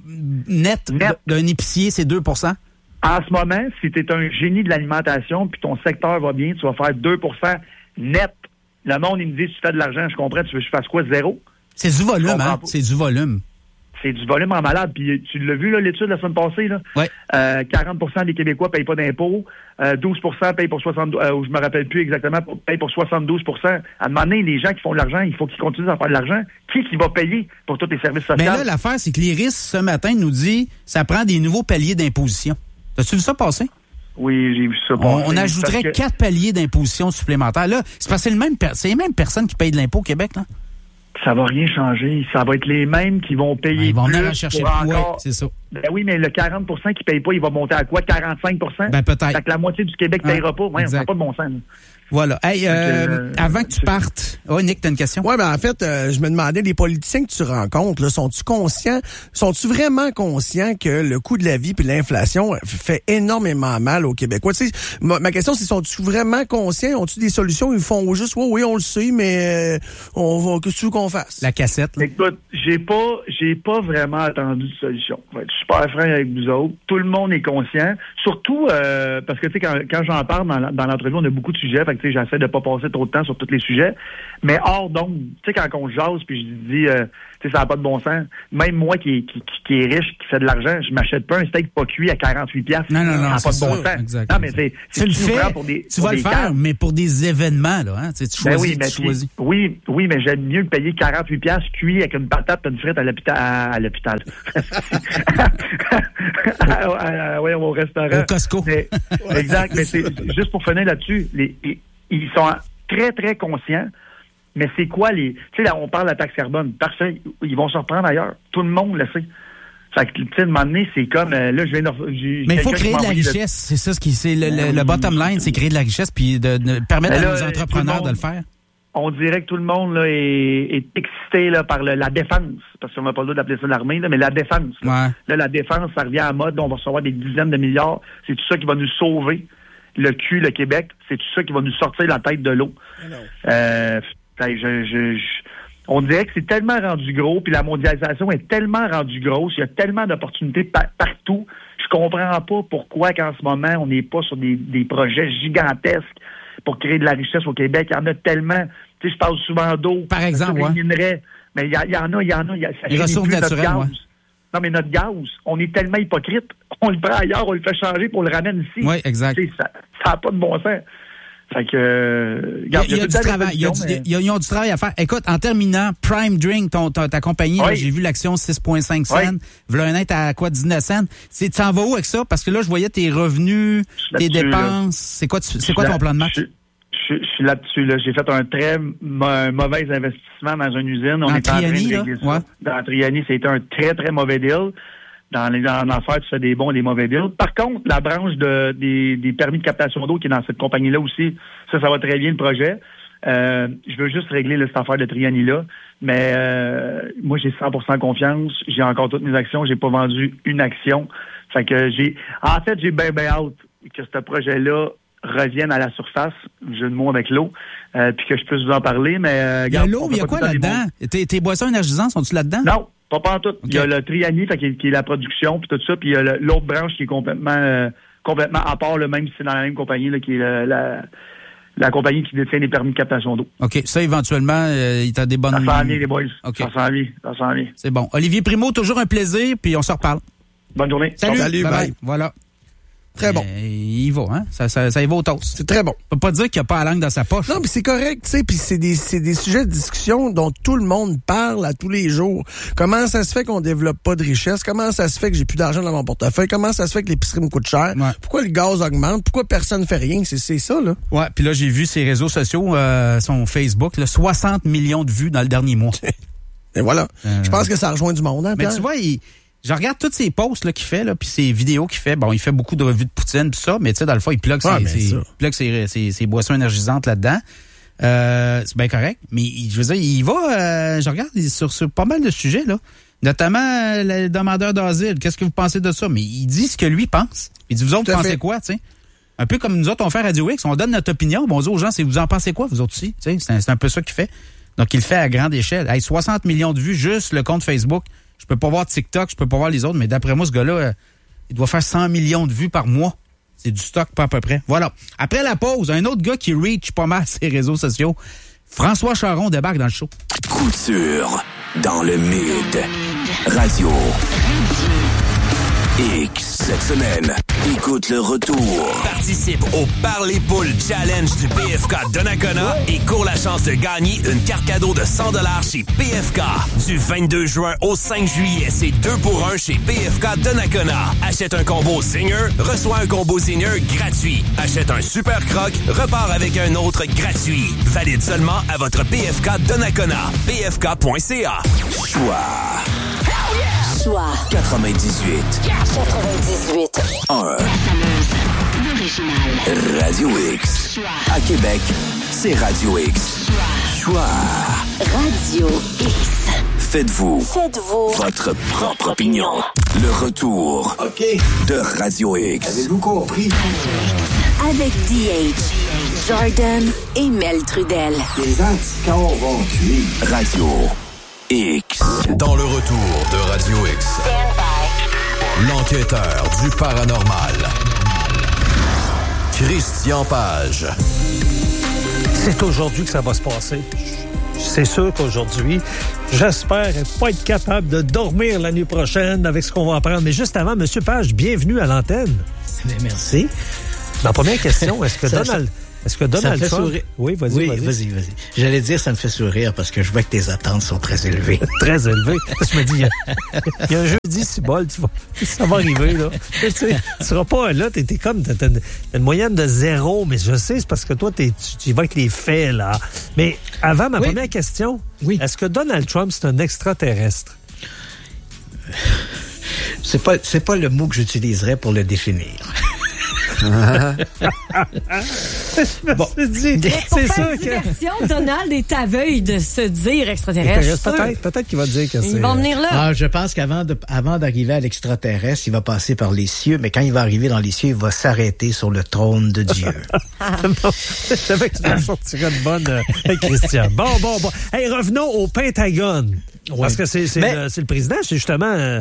nette, nette d'un épicier, c'est deux pour cent. En ce moment, si tu es un génie de l'alimentation puis ton secteur va bien, tu vas faire deux pour cent net. Le monde, il me dit, tu fais de l'argent, je comprends, tu veux que je fasse quoi, zéro? C'est du volume, hein? C'est du volume. C'est du volume en malade. Puis tu l'as vu, là, l'étude la semaine passée, là? Ouais. Euh, quarante pour cent des Québécois ne payent pas d'impôts. Euh, douze pour cent payent pour soixante-douze pour cent, euh, je me rappelle plus exactement, payent pour soixante-douze pour cent. À un moment donné, les gens qui font de l'argent, il faut qu'ils continuent à faire de l'argent. Qui qui va payer pour tous les services sociaux? Mais là, l'affaire, c'est que l'Iris, ce matin, nous dit ça prend des nouveaux paliers d'imposition. As-tu vu ça passer? Oui, j'ai vu ça passer. On, on ajouterait que... quatre paliers d'imposition supplémentaires. Là, c'est parce que c'est, le même, c'est les mêmes personnes qui payent de l'impôt au Québec, là. Ça va rien changer. Ça va être les mêmes qui vont payer ben, ils vont plus. Ils vont chercher pour plus, encore... ouais, c'est ça. Ben oui, mais le quarante pour cent qui ne paye pas, il va monter à quoi? quarante-cinq pour cent? Ben peut-être. Fait que la moitié du Québec ne payera pas. Ouais, ça n'a pas de bon sens. Là. Voilà. Hey, euh, euh, avant que tu partes... Oh, Nick, t'as une question? Oui, ben en fait, euh, je me demandais, les politiciens que tu rencontres, là, sont-tu conscients, sont-tu vraiment conscients que le coût de la vie puis l'inflation fait énormément mal aux Québécois? Tu sais, ma, ma question, c'est, sont-tu vraiment conscients? Ont-tu des solutions? Ils font juste, oui, oui, on le sait, mais euh, on va, qu'est-ce que tu veux qu'on fasse? La cassette, là. Écoute, j'ai pas, j'ai pas vraiment attendu de solution. Je vais être super franc avec vous autres. Tout le monde est conscient. Surtout, euh, parce que, tu sais, quand, quand j'en parle dans, dans l'entrevue, on a beaucoup de sujets. Fait que, tu sais, j'essaie de pas passer trop de temps sur tous les sujets. Mais hors donc, tu sais, quand on jase, puis je dis, euh, tu Tu sais, ça n'a pas de bon sens. Même moi qui, qui, qui est riche, qui fait de l'argent, je m'achète pas un steak pas cuit à quarante-huit piastres. Non, non, non, ça n'a pas de bon ça. sens. Exact, non, mais c'est, c'est tu le fais, pour des, tu pour vas le des faire, cartes. mais pour des événements, là, hein. Tu, sais, tu choisis, ben oui, mais tu choisis. Puis, oui, oui, mais j'aime mieux payer quarante-huit piastres cuit avec une patate et une frite à l'hôpital. À, à l'hôpital. à, à, ouais, au restaurant. Au Costco. Mais, exact, mais c'est juste pour finir là-dessus. Les, les, ils sont très, très conscients. Mais c'est quoi les... Tu sais, là, on parle de la taxe carbone. Parfait. Ils vont se reprendre ailleurs. Tout le monde le sait. Fait que, tu sais, à un moment donné, c'est comme... Euh, là, je viens de... j'ai, mais il faut créer de la richesse. Le... C'est ça ce qui... C'est le, le, le bottom line, c'est créer de la richesse puis de, de permettre là, à nos entrepreneurs monde, de le faire. On dirait que tout le monde là, est, est excité là, par le, la défense. Parce qu'on n'a pas le droit d'appeler ça l'armée, là, mais la défense. Là. Ouais. là, la défense, ça revient en mode, on va recevoir des dizaines de milliards. C'est tout ça qui va nous sauver. Le cul, le Québec, c'est tout ça qui va nous sortir la tête de l'eau. Euh, je, je, je, on dirait que c'est tellement rendu gros, puis la mondialisation est tellement rendue grosse, il y a tellement d'opportunités pa- partout. Je comprends pas pourquoi qu'en ce moment, on n'est pas sur des, des projets gigantesques pour créer de la richesse au Québec. Il y en a tellement. Tu sais, je parle souvent d'eau. Par exemple, ouais. Minerais, mais il y, y en a, il y en a. Y a ça les ressources naturelles, ouais. Non, mais notre gaz, on est tellement hypocrite. On le prend ailleurs, on le fait changer pour le ramener ici. Oui, exact. Tu sais, ça n'a pas de bon sens. Fait que, euh, regarde, il y a, y a, y a du travail. Il y a, mais... y a, y a du travail à faire. Écoute, en terminant, Prime Drink, ton, ta, ta compagnie, oui. là, j'ai vu l'action six virgule cinq cents. Oui. V'là un an, t'as quoi, dix-neuf cents? C'est, tu t'en vas où avec ça? Parce que là, je voyais tes revenus, tes dépenses. Là. C'est quoi, tu, c'est quoi ton plan de match? Je, je suis là-dessus. Là. J'ai fait un très un mauvais investissement dans une usine. On dans est Triani, en train de régler là? Ouais. ça. Dans Triani, c'était un très, très mauvais deal. Dans les en affaires, tu fais des bons et des mauvais deals. Par contre, la branche de, des, des permis de captation d'eau qui est dans cette compagnie-là aussi, ça, ça va très bien le projet. Euh, je veux juste régler là, cette affaire de Triani-là. Mais euh, moi, j'ai cent pour cent confiance. J'ai encore toutes mes actions. J'ai pas vendu une action. Fait que j'ai... En fait, j'ai bien, bien hâte que ce projet-là revienne à la surface, jeu de mots avec l'eau, euh, puis que je puisse vous en parler. Mais euh, il y a l'eau, il y a quoi là-dedans? Tes, tes boissons énergisantes, sont-tu là-dedans? Non. Pas pas en tout. Okay. Il y a le Triani, fait, qui, est, qui est la production, puis tout ça, puis il y a le, l'autre branche qui est complètement euh, complètement à part, le même si c'est dans la même compagnie, là, qui est la, la, la compagnie qui détient les permis de captation d'eau. OK. Ça, éventuellement, euh, il t'a des bonnes... Ça s'en vient, les boys. Okay. Ça s'en vient. Ça s'en vient. C'est bon. Olivier Primo, toujours un plaisir, puis on se reparle. Bonne journée. Salut. Salut, bye. Bye. Voilà. Très bon. Euh, il va, hein? Ça, ça, ça y va au toast. C'est très bon. On peut pas dire qu'il n'y a pas la langue dans sa poche. Non, mais c'est correct, tu sais, puis c'est des, c'est des sujets de discussion dont tout le monde parle à tous les jours. Comment ça se fait qu'on développe pas de richesse? Comment ça se fait que j'ai plus d'argent dans mon portefeuille? Comment ça se fait que l'épicerie me coûte cher? Ouais. Pourquoi le gaz augmente? Pourquoi personne ne fait rien? C'est, c'est ça, là. Ouais, puis là, j'ai vu ses réseaux sociaux, euh, son Facebook, là, soixante millions de vues dans le dernier mois. Et voilà. Euh... Je pense que ça rejoint du monde, hein, mais Pierre? tu vois, il... Je regarde tous ces posts là, qu'il fait, là, puis ces vidéos qu'il fait. Bon, il fait beaucoup de revues de Poutine, tout ça, mais tu sais, dans le fond, il plug ouais, ses, ses, plug ses, ses, ses boissons énergisantes là-dedans. Euh, c'est bien correct, mais je veux dire, il va, euh, je regarde sur, sur pas mal de sujets, là, notamment euh, le demandeur d'asile. Qu'est-ce que vous pensez de ça? Mais il dit ce que lui pense. Il dit, vous autres, vous pensez quoi, tu sais? Un peu comme nous autres, on fait Radio X, on donne notre opinion, bon, on dit aux gens, c'est vous en pensez quoi, vous autres aussi? Tu sais, c'est un, c'est un peu ça qu'il fait. Donc, il le fait à grande échelle. Hey, soixante millions de vues, juste le compte Facebook. Je peux pas voir TikTok, je peux pas voir les autres, mais d'après moi, ce gars-là, euh, il doit faire cent millions de vues par mois. C'est du stock, pas à peu près. Voilà. Après la pause, un autre gars qui reach pas mal ses réseaux sociaux, François Charon débarque dans le show. Couture dans le mid. Radio X. Cette semaine, écoute le retour. Participe au Parler Poule Challenge du P F K Donnacona et cours la chance de gagner une carte cadeau de cent dollars chez P F K. Du vingt-deux juin au cinq juillet, c'est deux pour un chez P F K Donnacona. Achète un combo Zinger, reçois un combo Zinger gratuit. Achète un Super Croc, repars avec un autre gratuit. Valide seulement à votre P F K Donnacona. p f k point c a. Choix. Choix. quatre-vingt-dix-huit. quatre-vingt-dix-huit. un. Radio X. À Québec, c'est Radio X. Choix. Radio X. Faites-vous. Faites-vous. Votre propre opinion. Le retour. OK. De Radio X. Avez-vous compris? Avec D H, Jordan et Mel Trudel. Les anticorps vont tuer. Radio X. Dans le retour de Radio X. L'enquêteur du paranormal. Christian Page. C'est aujourd'hui que ça va se passer. C'est sûr qu'aujourd'hui, J'espère pas être capable de dormir la nuit prochaine avec ce qu'on va apprendre. Mais juste avant, M. Page, bienvenue à l'antenne. Merci. Ma première question, est-ce que ça, Donald... Ça... Est-ce que Donald Trump... Trump... Oui, vas-y, oui, vas-y. vas-y, vas-y. J'allais dire, ça me fait sourire parce que je vois que tes attentes sont très élevées. Très élevées. Je me dis, il y a, il y a un jeudi, si bol, tu vas, ça va arriver, là. Tu sais, tu seras pas là, t'es, t'es comme, t'as, t'as une moyenne de zéro, mais je sais, c'est parce que toi, t'es, tu, tu y vas avec les faits, là. Mais avant, ma oui. première question, oui. Est-ce que Donald Trump, c'est un extraterrestre? C'est pas, c'est pas le mot que j'utiliserais pour le définir. Bon, c'est, dit, c'est sûr que Donald est aveugle de se dire extraterrestre. Peut-être, peut-être qu'il va dire que Ils c'est. Ils vont venir là. Ah, je pense qu'avant de, avant d'arriver à l'extraterrestre, il va passer par les cieux, mais quand il va arriver dans les cieux, il va s'arrêter sur le trône de Dieu. Bon, je savais que tu en sortirais de bonne, euh, Christian. Bon, bon, bon. Hey, revenons au Pentagone. Oui. Parce que c'est, c'est, mais, le, c'est le président, c'est justement euh,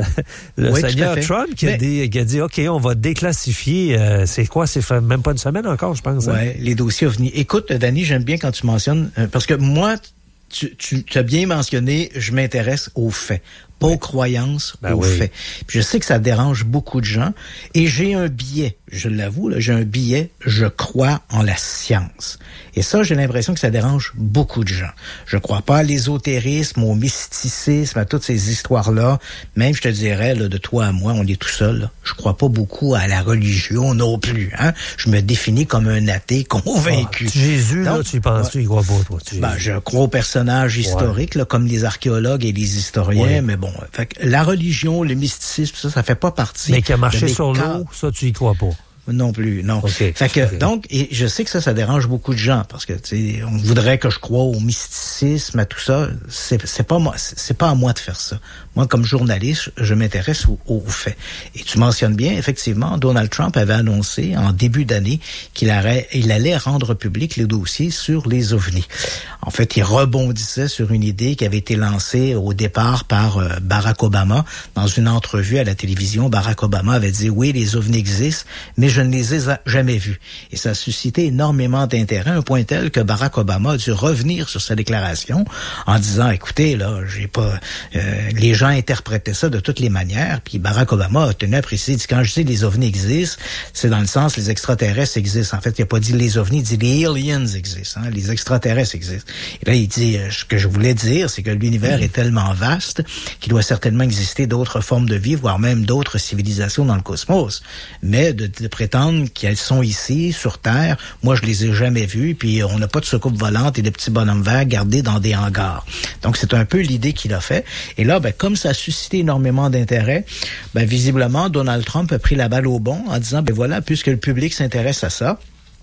le oui, seigneur Trump qui, mais, a dit, qui a dit, OK, on va déclassifier, euh, c'est quoi, c'est fait même pas une semaine encore, je pense. Oui, hein? Les dossiers OVNI. Écoute, Danny, j'aime bien quand tu mentionnes, euh, parce que moi, tu, tu, tu as bien mentionné, je m'intéresse aux faits. Pas aux croyances, ben aux oui. faits. Puis je sais que ça dérange beaucoup de gens. Et j'ai un biais, je l'avoue, là, j'ai un biais, je crois en la science. Et ça, j'ai l'impression que ça dérange beaucoup de gens. Je crois pas à l'ésotérisme, au mysticisme, à toutes ces histoires-là. Même, je te dirais, là, de toi à moi, on est tout seul. Là. Je crois pas beaucoup à la religion non plus. Hein? Je me définis comme un athée convaincu. Ah, Jésus, Donc, là, tu y penses, ouais. tu y crois pas, toi? Tu... Ben, je crois aux personnages historiques, ouais. là, comme les archéologues et les historiens, ouais. mais bon, fait que la religion, le mysticisme, ça, ça fait pas partie. Mais qui a marché sur l'eau, ça, tu y crois pas? Non plus, non. Okay. Fait que, okay. donc, et je sais que ça, ça dérange beaucoup de gens parce que, tu sais, on voudrait que je croie au mysticisme, à tout ça. C'est, c'est pas moi, c'est pas à moi de faire ça. Moi, comme journaliste, je m'intéresse aux, aux faits. Et tu mentionnes bien, effectivement, Donald Trump avait annoncé en début d'année qu'il allait, il allait rendre public les dossiers sur les ovnis. En fait, il rebondissait sur une idée qui avait été lancée au départ par euh, Barack Obama. Dans une entrevue à la télévision, Barack Obama avait dit, oui, les ovnis existent, mais je ne les ai jamais vus. Et ça a suscité énormément d'intérêt, un point tel que Barack Obama a dû revenir sur sa déclaration en disant, écoutez, là, j'ai pas... Euh, les gens interprétaient ça de toutes les manières, puis Barack Obama a tenu à préciser, dit, quand je dis les ovnis existent, c'est dans le sens les extraterrestres existent. En fait, il n'a pas dit les ovnis, il dit les aliens existent, hein, les extraterrestres existent. Et là, il dit, ce que je voulais dire, c'est que l'univers mmh. est tellement vaste qu'il doit certainement exister d'autres formes de vie, voire même d'autres civilisations dans le cosmos. Mais de, de prétendre qu'elles sont ici, sur Terre, moi, je les ai jamais vues, puis on n'a pas de soucoupe volante et de petits bonhommes verts gardés dans des hangars. Donc, c'est un peu l'idée qu'il a fait. Et là, ben, comme ça a suscité énormément d'intérêt, ben, visiblement, Donald Trump a pris la balle au bon en disant, ben voilà, puisque le public s'intéresse à ça,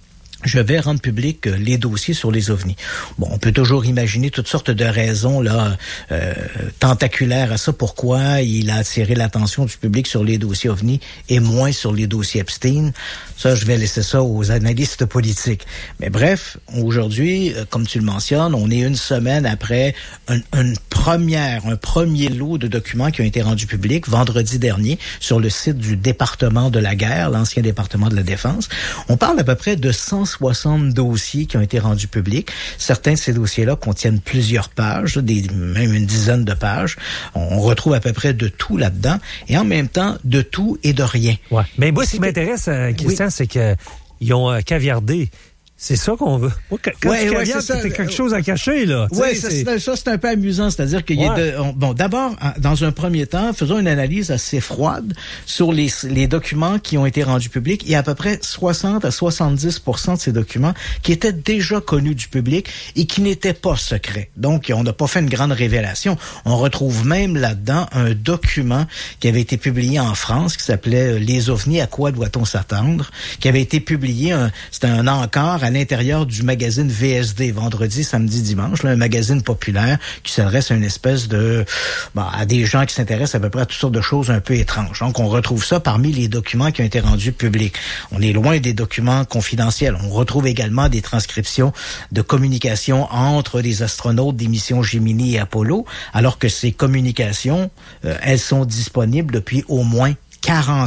je vais rendre public euh, les dossiers sur les ovnis. Bon, on peut toujours imaginer toutes sortes de raisons là euh, tentaculaires à ça. Pourquoi il a attiré l'attention du public sur les dossiers ovnis et moins sur les dossiers Epstein? Ça, je vais laisser ça aux analystes politiques. Mais bref, aujourd'hui, euh, comme tu le mentionnes, on est une semaine après un, une première, un premier lot de documents qui ont été rendus publics vendredi dernier sur le site du département de la guerre, l'ancien département de la défense. On parle à peu près de cent soixante dossiers qui ont été rendus publics. Certains de ces dossiers-là contiennent plusieurs pages, des, même une dizaine de pages. On retrouve à peu près de tout là-dedans et en même temps de tout et de rien. Ouais. Mais moi, ce qui m'intéresse, euh, Christian, oui. c'est qu'ils ont euh, caviardé. C'est ça qu'on veut. Moi, quand ouais, tu ouais, caviardes, c'est quelque chose à cacher, là. Oui, ça, c'est... ça, c'est un peu amusant. C'est-à-dire qu'il ouais. y a de... On, bon, d'abord, dans un premier temps, faisons une analyse assez froide sur les, les documents qui ont été rendus publics. Il y a à peu près soixante à soixante-dix pour cent de ces documents qui étaient déjà connus du public et qui n'étaient pas secrets. Donc, on n'a pas fait une grande révélation. On retrouve même là-dedans un document qui avait été publié en France qui s'appelait « Les ovnis, à quoi doit-on s'attendre ?» qui avait été publié, un, c'était un encart à l'intérieur du magazine V S D, vendredi, samedi, dimanche, là, un magazine populaire qui s'adresse à une espèce de... Bon, à des gens qui s'intéressent à peu près à toutes sortes de choses un peu étranges. Donc, on retrouve ça parmi les documents qui ont été rendus publics. On est loin des documents confidentiels. On retrouve également des transcriptions de communications entre des astronautes des missions Gemini et Apollo, alors que ces communications, euh, elles sont disponibles depuis au moins quarante ans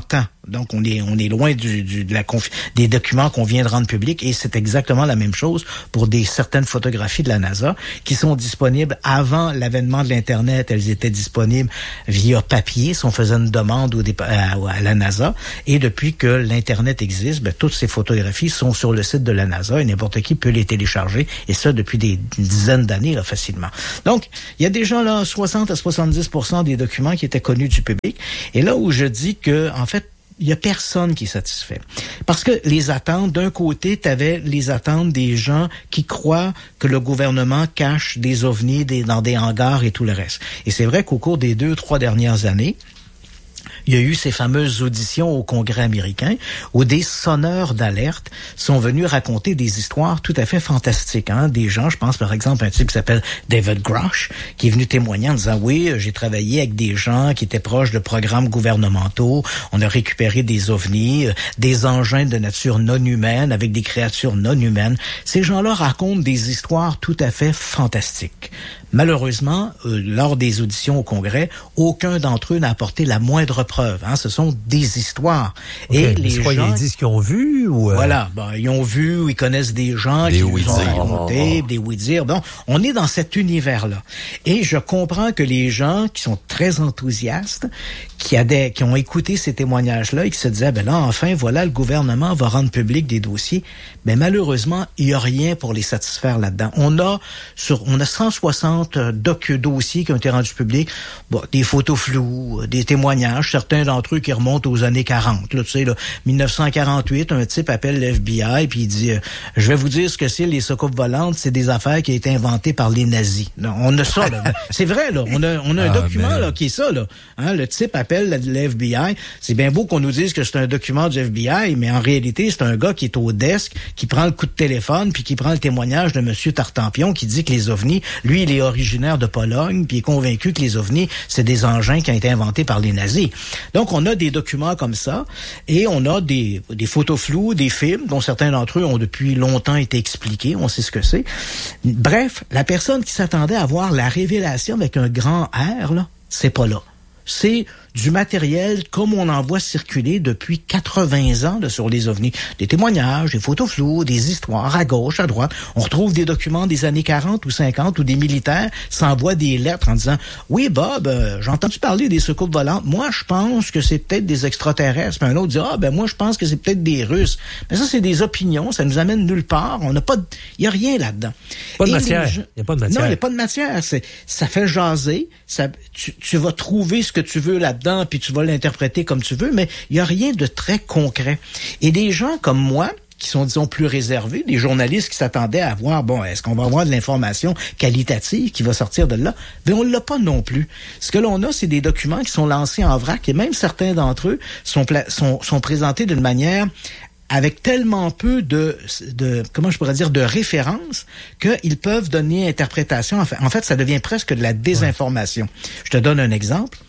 Donc, on est, on est loin du, du, de la confi- des documents qu'on vient de rendre publics et c'est exactement la même chose pour des certaines photographies de la NASA qui sont disponibles avant l'avènement de l'Internet. Elles étaient disponibles via papier si on faisait une demande au dépa- à, à la NASA. Et depuis que l'Internet existe, ben, toutes ces photographies sont sur le site de la NASA et n'importe qui peut les télécharger. Et ça, depuis des dizaines d'années, là, facilement. Donc, il y a déjà là soixante à soixante-dix pour cent des documents qui étaient connus du public. Et là où je dis que, en fait, il y a personne qui est satisfait. Parce que les attentes, d'un côté, t'avais les attentes des gens qui croient que le gouvernement cache des ovnis des, dans des hangars et tout le reste. Et c'est vrai qu'au cours des deux, trois dernières années, il y a eu ces fameuses auditions au Congrès américain où des sonneurs d'alerte sont venus raconter des histoires tout à fait fantastiques. Hein? Des gens, je pense par exemple à un type qui s'appelle David Grush, qui est venu témoigner en disant « Oui, j'ai travaillé avec des gens qui étaient proches de programmes gouvernementaux. On a récupéré des ovnis, des engins de nature non humaine avec des créatures non humaines. » Ces gens-là racontent des histoires tout à fait fantastiques. Malheureusement, euh, lors des auditions au Congrès, aucun d'entre eux n'a apporté la moindre preuve. Hein. Ce sont des histoires. Okay, et les quoi, gens, ils disent qu'ils ont vu ou euh... voilà, ben, ils ont vu ou ils connaissent des gens des qui oui les ont raconté, oh. des oui-dire. Bon, on est dans cet univers-là. Et je comprends que les gens qui sont très enthousiastes, qui, a des, qui ont écouté ces témoignages-là et qui se disaient, ben là, enfin, voilà, le gouvernement va rendre public des dossiers. Mais malheureusement, il n'y a rien pour les satisfaire là-dedans. On a sur, on a cent soixante docu-dossiers qui ont été rendus publics. Bon, des photos floues, des témoignages, certains d'entre eux qui remontent aux années quarante. Là, tu sais, là, dix-neuf cent quarante-huit, un type appelle l'F B I puis il dit, euh, je vais vous dire ce que c'est les soucoupes volantes, c'est des affaires qui ont été inventées par les nazis. Là, on a ça, là. C'est vrai, là. On a, on a un ah, document, mais... là, qui est ça, là. Hein, le type appelle l'F B I. C'est bien beau qu'on nous dise que c'est un document du F B I, mais en réalité, c'est un gars qui est au desk, qui prend le coup de téléphone puis qui prend le témoignage de Monsieur Tartampion qui dit que les ovnis, lui, il est originaire de Pologne puis il est convaincu que les ovnis, c'est des engins qui ont été inventés par les nazis. Donc, on a des documents comme ça et on a des, des photos floues, des films dont certains d'entre eux ont depuis longtemps été expliqués. On sait ce que c'est. Bref, la personne qui s'attendait à voir la révélation avec un grand R, là, c'est pas là. C'est du matériel comme on en voit circuler depuis quatre-vingts ans là, sur les ovnis. Des témoignages, des photos floues, des histoires à gauche, à droite. On retrouve des documents des années quarante ou cinquante où des militaires s'envoient des lettres en disant « Oui, Bob, euh, j'ai entendu parler des soucoupes volantes. Moi, je pense que c'est peut-être des extraterrestres. » Puis un autre dit « Ah, ben moi, je pense que c'est peut-être des Russes. » Mais ça, c'est des opinions. Ça nous amène nulle part. On n'a pas de... Il n'y a rien là-dedans. Pas de Et matière. Les... Il n'y a pas de matière. Non, il n'y a pas de matière. C'est... Ça fait jaser. Ça... Tu, tu vas trouver ce que tu veux là-dedans puis tu vas l'interpréter comme tu veux, mais il n'y a rien de très concret. Et des gens comme moi, qui sont, disons, plus réservés, des journalistes qui s'attendaient à voir, bon, est-ce qu'on va avoir de l'information qualitative qui va sortir de là? Mais on ne l'a pas non plus. Ce que l'on a, c'est des documents qui sont lancés en vrac et même certains d'entre eux sont, pla- sont, sont présentés d'une manière avec tellement peu de, de, comment je pourrais dire, de références qu'ils peuvent donner interprétation. En fait, en fait, ça devient presque de la désinformation. Ouais. Je te donne un exemple.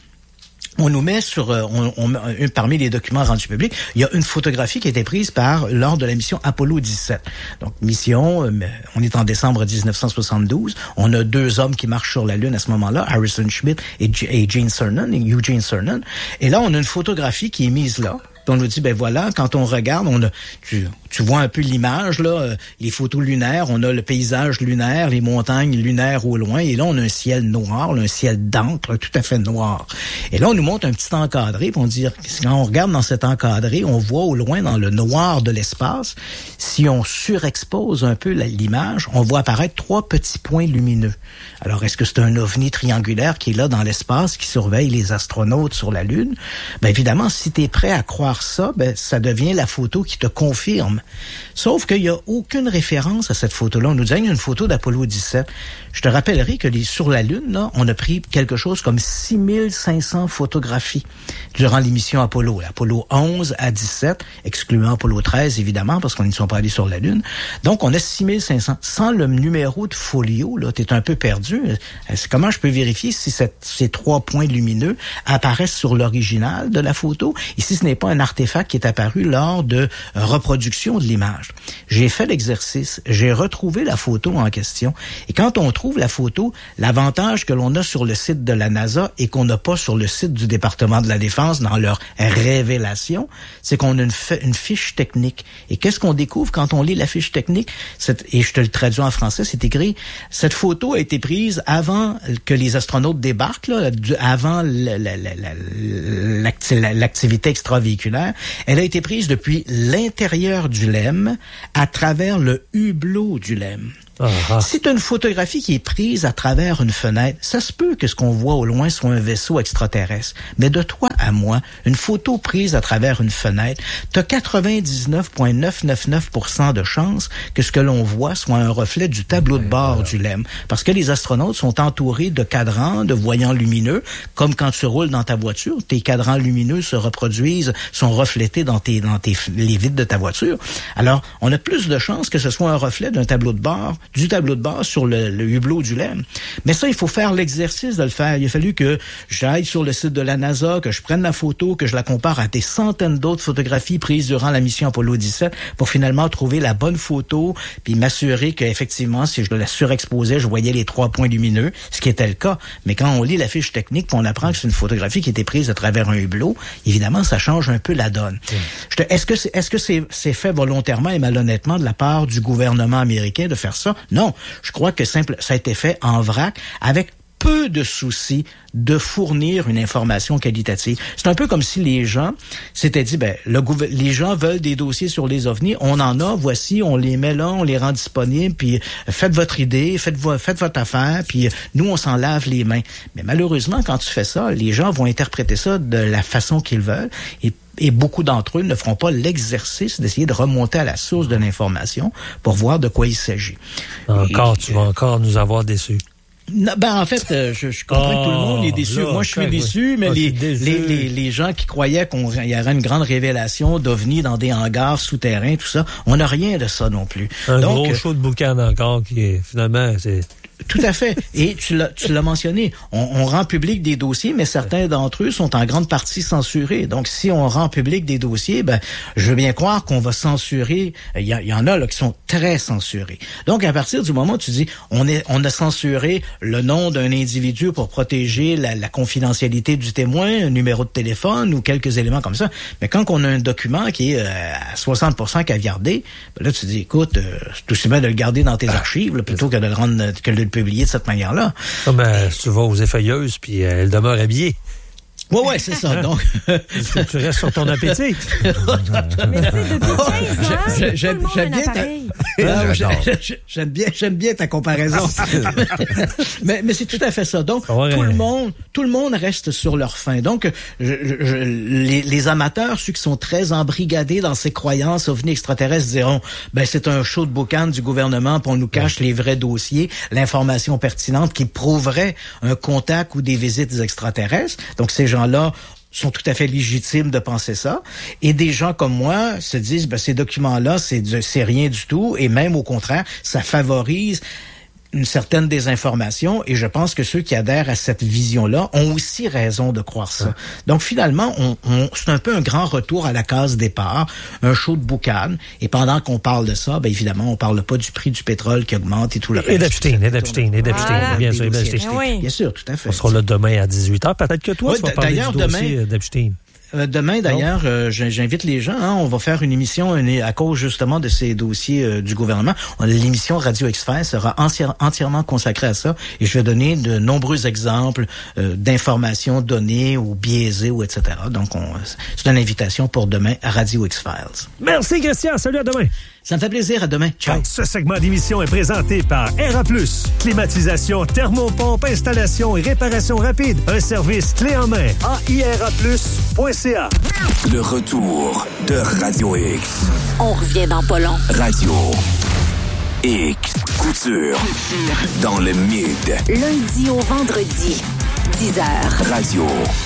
On nous met sur, on, on, un, parmi les documents rendus publics, il y a une photographie qui a été prise par lors de la mission Apollo dix-sept. Donc, mission, euh, on est en décembre dix-neuf cent soixante-douze. On a deux hommes qui marchent sur la Lune à ce moment-là, Harrison Schmitt et, G- et Gene Cernan, et Eugene Cernan. Et là, on a une photographie qui est mise là. On nous dit, ben voilà, quand on regarde, on a, tu, tu vois un peu l'image, là, euh, les photos lunaires, on a le paysage lunaire, les montagnes lunaires au loin, et là, on a un ciel noir, là, un ciel d'encre, là, tout à fait noir. Et là, on nous montre un petit encadré, puis on dit, quand on regarde dans cet encadré, on voit au loin, dans le noir de l'espace, si on surexpose un peu la, l'image, on voit apparaître trois petits points lumineux. Alors, est-ce que c'est un ovni triangulaire qui est là dans l'espace, qui surveille les astronautes sur la Lune? Ben évidemment, si tu es prêt à croire ça, ben ça devient la photo qui te confirme. Sauf qu'il n'y a aucune référence à cette photo-là. On nous dit une photo d'Apollo dix-sept. Je te rappellerai que les, sur la Lune, là, on a pris quelque chose comme six mille cinq cents photographies durant l'émission Apollo. Apollo onze à dix-sept, excluant Apollo treize, évidemment, parce qu'on ne sont pas allés sur la Lune. Donc, on a six mille cinq cents. Sans le numéro de folio, là, t'es un peu perdu. Comment je peux vérifier si cette, ces trois points lumineux apparaissent sur l'original de la photo? Et si ce n'est pas un un artefact qui est apparu lors de reproduction de l'image. J'ai fait l'exercice, j'ai retrouvé la photo en question. Et quand on trouve la photo, l'avantage que l'on a sur le site de la NASA et qu'on n'a pas sur le site du département de la Défense dans leur révélation, c'est qu'on a une, f- une fiche technique. Et qu'est-ce qu'on découvre quand on lit la fiche technique? Cette, et je te le traduis en français, c'est écrit, cette photo a été prise avant que les astronautes débarquent, là, avant la, la, la, la, l'activité extravéhiculaire. Elle a été prise depuis l'intérieur du L E M à travers le hublot du L E M. Uh-huh. C'est une photographie qui est prise à travers une fenêtre. Ça se peut que ce qu'on voit au loin soit un vaisseau extraterrestre. Mais de toi à moi, une photo prise à travers une fenêtre, t'as quatre-vingt-dix-neuf virgule neuf cent quatre-vingt-dix-neuf pour cent de chances que ce que l'on voit soit un reflet du tableau de bord du L E M. Parce que les astronautes sont entourés de cadrans, de voyants lumineux, comme quand tu roules dans ta voiture, tes cadrans lumineux se reproduisent, sont reflétés dans tes, dans tes, les vitres de ta voiture. Alors, on a plus de chances que ce soit un reflet d'un tableau de bord du tableau de bord sur le, le hublot du L E M. Mais ça, il faut faire l'exercice de le faire. Il a fallu que j'aille sur le site de la NASA, que je prenne la photo, que je la compare à des centaines d'autres photographies prises durant la mission Apollo dix-sept pour finalement trouver la bonne photo, puis m'assurer qu'effectivement, si je la surexposais, je voyais les trois points lumineux, ce qui était le cas. Mais quand on lit la fiche technique, puis on apprend que c'est une photographie qui a été prise à travers un hublot, évidemment, ça change un peu la donne. Mmh. Je te, est-ce que c'est, est-ce que c'est, c'est fait volontairement et malhonnêtement de la part du gouvernement américain de faire ça? Non, je crois que simple, ça a été fait en vrac avec peu de soucis de fournir une information qualitative. C'est un peu comme si les gens s'étaient dit, ben, le gouver- les gens veulent des dossiers sur les ovnis, on en a, voici, on les met là, on les rend disponibles, puis faites votre idée, faites, vo- faites votre affaire, puis nous, on s'en lave les mains. Mais malheureusement, quand tu fais ça, les gens vont interpréter ça de la façon qu'ils veulent, et Et beaucoup d'entre eux ne feront pas l'exercice d'essayer de remonter à la source de l'information pour voir de quoi il s'agit. Encore, Et, tu vas encore nous avoir déçus. Non, ben en fait, euh, je, je comprends oh, que tout le monde est déçu. Là, Moi, je suis okay, déçu, mais ah, les, déçu. les, les, les gens qui croyaient qu'il y aurait une grande révélation d'ovnis dans des hangars souterrains, tout ça, on n'a rien de ça non plus. Un Donc, gros show de boucan encore qui est, finalement, c'est... Tout à fait. Et tu l'as, tu l'as mentionné, on, on rend public des dossiers, mais certains d'entre eux sont en grande partie censurés. Donc, si on rend public des dossiers, ben, je veux bien croire qu'on va censurer. Il y, y en a là qui sont très censurés. Donc, à partir du moment où tu dis, on est, on a censuré le nom d'un individu pour protéger la, la confidentialité du témoin, un numéro de téléphone ou quelques éléments comme ça. Mais quand on a un document qui est euh, à soixante pour cent caviardé, ben là, tu dis, écoute, euh, c'est aussi bien de le garder dans tes archives là, plutôt que de le rendre, que de le publier de cette manière-là. Comme euh, tu vas aux effeuilleuses, puis euh, elle demeure habillée. Oui, oui, c'est ça. Donc, il faut que tu restes sur ton appétit. Mais c'est depuis quinze ans, je, je, tout le monde j'aime a un bien appareil. Ta... Ah, j'aime bien, j'aime bien ta comparaison. mais, mais c'est tout à fait ça. Donc, ouais. tout le monde, tout le monde reste sur leur faim. Donc, je, je, les, les amateurs, ceux qui sont très embrigadés dans ces croyances ovnis extraterrestres, diront, ben c'est un show de boucan du gouvernement, puis on nous cache ouais. les vrais dossiers, l'information pertinente qui prouverait un contact ou des visites extraterrestres. Donc, ces gens là sont tout à fait légitimes de penser ça. Et des gens comme moi se disent, ben, ces documents-là, c'est, c'est rien du tout. Et même au contraire, ça favorise une certaine désinformation. Et je pense que ceux qui adhèrent à cette vision-là ont aussi raison de croire ça. Donc finalement, on, on, c'est un peu un grand retour à la case départ, un show de boucan. Et pendant qu'on parle de ça, ben évidemment, on parle pas du prix du pétrole qui augmente et tout le reste. Et d'Epstein, et d'Epstein, et d'Epstein, voilà. bien sûr, Bien, oui. bien sûr, tout à fait. On sera là demain à dix-huit heures. Peut-être que toi, oui, tu vas parler du dossier demain, d'Epstein. Euh, demain, d'ailleurs, euh, j'invite les gens. Hein, on va faire une émission une, à cause justement de ces dossiers euh, du gouvernement. On, l'émission Radio X-Files sera entière, entièrement consacrée à ça et je vais donner de nombreux exemples euh, d'informations données ou biaisées ou et cetera. Donc, on, c'est une invitation pour demain à Radio X-Files. Merci, Christian. Salut, à demain. Ça me fait plaisir. À demain. Ciao. Ce segment d'émission est présenté par R A plus. Climatisation, thermopompe, installation et réparation rapide. Un service clé en main. A I R A plus point C A. Le retour de Radio X. On revient dans pas long. Radio X. Couture. Dans le mid. Lundi au vendredi. dix heures. Radio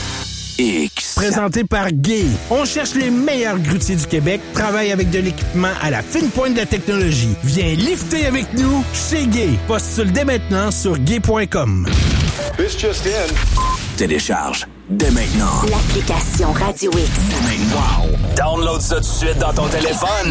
X. Présenté par Gay. On cherche les meilleurs grutiers du Québec, travaille avec de l'équipement à la fine pointe de la technologie. Viens lifter avec nous chez Gay. Postule dès maintenant sur gay point com. Télécharge dès maintenant. l'application Radio X. Wow! Download ça tout de suite dans ton téléphone.